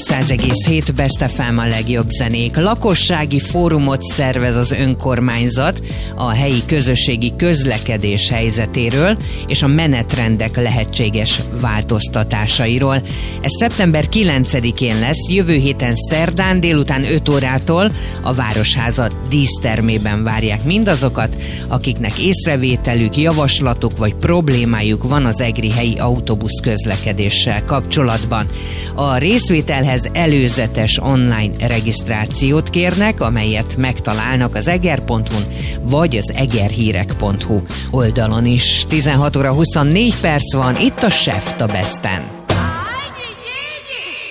100,7 Best FM, a legjobb zenék. Lakossági fórumot szervez az önkormányzat a helyi közösségi közlekedés helyzetéről és a menetrendek lehetséges változtatásairól. Ez szeptember 9-én lesz, jövő héten szerdán délután 5 órától a Városháza dísztermében várják mindazokat, akiknek észrevételük, javaslatuk vagy problémájuk van az egri helyi autóbusz közlekedéssel kapcsolatban. A részvételhez előzetes online regisztrációt kérnek, amelyet megtalálnak az eger.hu-n vagy az egerhírek.hu oldalon is. 16 óra 24 perc van, itt a Seft a Besten.